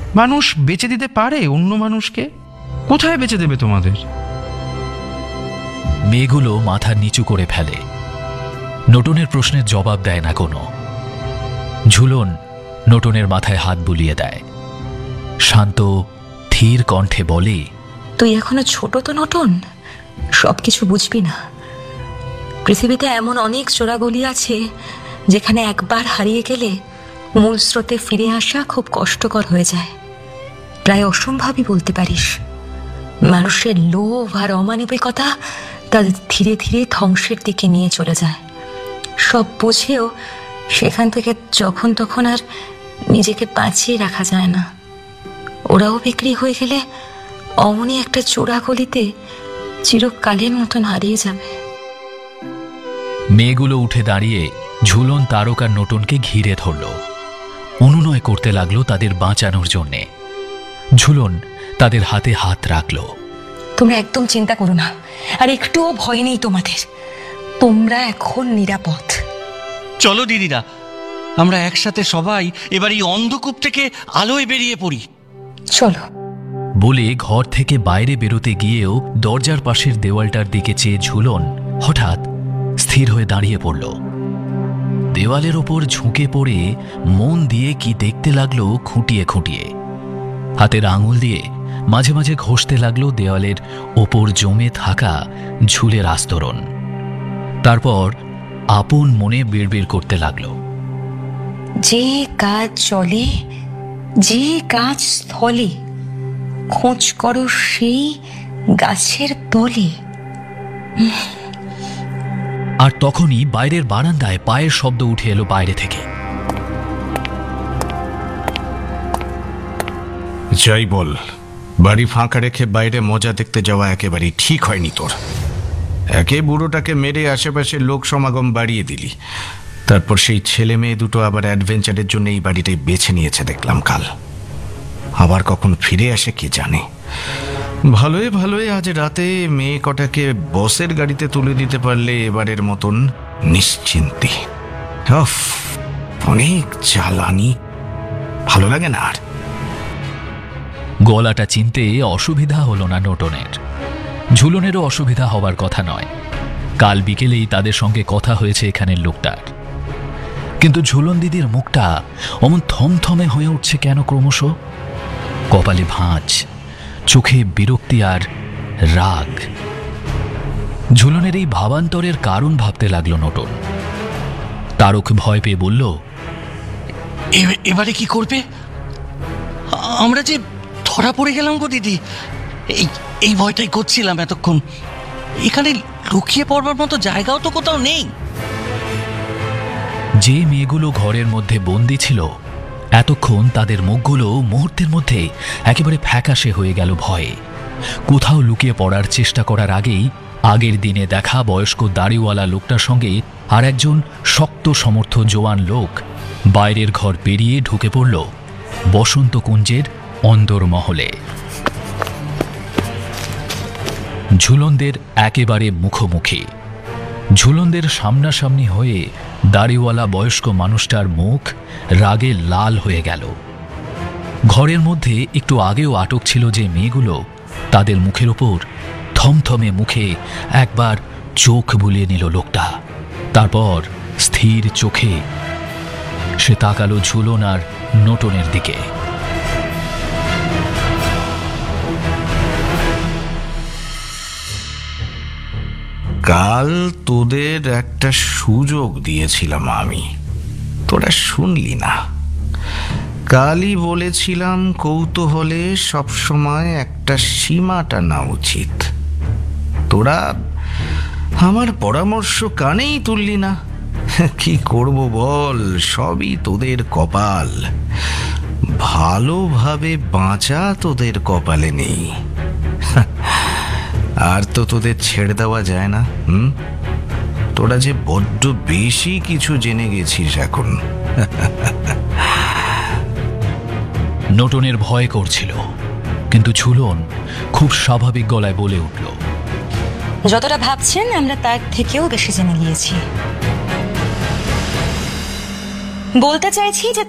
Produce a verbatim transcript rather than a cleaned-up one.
মানুষ বেচে দিতে পারে অন্য মানুষকে? কোথায় বেচে দেবে তোমাদের? মেয়েগুলো মাথা নিচু করে ফেলে, নোটনের প্রশ্নের জবাব দেয় না কোনো। ঝুলন নোটনের মাথায় হাত বুলিয়ে দেয়, শান্ত ধীর কণ্ঠে বলে, তুই এখনো ছোট তো নোটন, সবকিছু বুঝবি না। পৃথিবীতে এমন অনেক চোরাগলি আছে যেখানে একবার হারিয়ে গেলে মূল স্রোতে ফিরে আসা খুব কষ্টকর হয়ে যায়, প্রায় অসম্ভবই বলতে পারিস। মানুষের লোভ আর অমানবিকতা তাদের ধীরে ধীরে ধ্বংসের দিকে নিয়ে চলে যায়। সব বুঝেও সেখান থেকে যখন তখন আর নিজেকে বাঁচিয়ে রাখা যায় না। ওরাও বিক্রি হয়ে গেলে অমনি একটা চোরাগলিতে চিরকালের মতন হারিয়ে যাবে। মেয়েগুলো উঠে দাঁড়িয়ে ঝুলন, তারক আর নোটনকে ঘিরে ধরল, অনুনয় করতে লাগলো তাদের বাঁচানোর জন্যে। ঝুলন তাদের হাতে হাত রাখল। তোমরা একদম চিন্তা করো না, আর একটুও ভয় নেই তোমাদের, তোমরা এখন নিরাপদ। চলো দিদিরা, আমরা একসাথে সবাই এবার এই অন্ধকূপ থেকে আলোয় বেরিয়ে পড়ি। চলো। বলে ঘর থেকে বাইরে বেরোতে গিয়েও দরজার পাশের দেওয়ালটার দিকে চেয়ে ঝুলন হঠাৎ স্থির হয়ে দাঁড়িয়ে পড়ল। দেওয়ালের ওপর ঝুঁকে পড়ে মন দিয়ে কি দেখতে লাগলো খুঁটিয়ে খুঁটিয়ে। হাতের আঙুল দিয়ে মাঝে মাঝে ঘষতে লাগলো দেওয়ালের ওপর জমে থাকা ঝুলের আস্তরণ। তারপর আপন মনে বিড়বিড় করতে লাগলো, যে কাজ চলে, যে কাজ স্থলে, খোঁজ করো সেই গাছের তলে। আর তখনই বাইরের বারান্দায় পায়ের শব্দ উঠে এলো বাইরে থেকে। যাই বল, বাড়ি ফাঁকা রেখে বাইরে মজা দেখতে যাওয়া একেবারেই ঠিক হয়নি তোর। একে বুড়োটাকে মেরে আশেপাশের লোক সমাগম বাড়িয়ে দিলি, তারপর সেই ছেলে মেয়ে দুটো আবার অ্যাডভেঞ্চারের জন্য এই বাড়িটাই বেছে নিয়েছে দেখলাম কাল। আবার কখন ফিরে আসে কে জানে। ভালোই ভালোই আজ রাতে মেয়ে কটাকে বসের গাড়িতে তুলে দিতে পারলে এবারের মতন নিশ্চিন্তে। অনেক জ্বালানি, ভালো লাগে না আর। গলাটা চিনতে অসুবিধা হলো না নোটনের, ঝুলনেরও অসুবিধা হবার কথা নয়। কাল বিকেলেই তাদের সঙ্গে কথা হয়েছে এখানের লোকটার। কিন্তু ঝুলন দিদির মুখটা অমন থমথমে হয়ে উঠছে কেন ক্রমশ? কপালে ভাঁজ, চোখে বিরক্তি আর রাগ। ঝুলনের এই ভাবান্তরের কারণ ভাবতে লাগলো নোটন। তারক ভয় পেয়ে বলল, এবারে কি করবে? আমরা যে ধরা পড়ে গেলাম গো দিদি, এই এই ভয়টাই করছিলাম এতক্ষণ। এখানে লুকিয়ে পড়বার মতো জায়গাও তো কোথাও নেই। যে মেয়েগুলো ঘরের মধ্যে বন্দি ছিল এতক্ষণ তাদের মুখগুলো মুহূর্তের মধ্যে একেবারে ফ্যাকাশে হয়ে গেল ভয়ে। কোথাও লুকিয়ে পড়ার চেষ্টা করার আগেই আগের দিনে দেখা বয়স্ক দাড়িওয়ালা লোকটার সঙ্গে আর একজন শক্ত সমর্থ জোয়ান লোক বাইরের ঘর পেরিয়ে ঢুকে পড়ল বসন্ত কুঞ্জের অন্দর মহলে। ঝুলনদের একেবারে মুখোমুখি। ঝুলনদের সামনাসামনি হয়ে দাড়িওয়ালা বয়স্ক মানুষটার মুখ রাগে লাল হয়ে গেল। ঘরের মধ্যে একটু আগেও আটক ছিল যে মেয়েগুলো, তাদের মুখের ওপর থমথমে মুখে একবার চোখ বুলিয়ে নিল লোকটা। তারপর স্থির চোখে সে তাকালো ঝুলন আর নোটনের দিকে। কাল তোদের একটা সুযোগ দিয়েছিলাম আমি, তোরা শুনলি না। কালই বলেছিলাম কৌতূহলে সবসময় একটা সীমা টানা উচিত। তোরা আমার পরামর্শ কানেই তুললি না। কি করব বল, সবই তোদের কপাল। ভালোভাবে বাঁচা তোদের কপালে নেই, আর তো তোদের ছেড়ে দেওয়া যায় না। হুম, তোরা যে বড্ড বেশি কিছু জেনে গেছিস এখন। নোটনের ভয় করছিল, কিন্তু ঝুলন খুব স্বাভাবিক গলায় বলে উঠল, যতটা ভাবছেন আমরা তার থেকেও বেশি জেনে গিয়েছি। বলতে চাইছি যে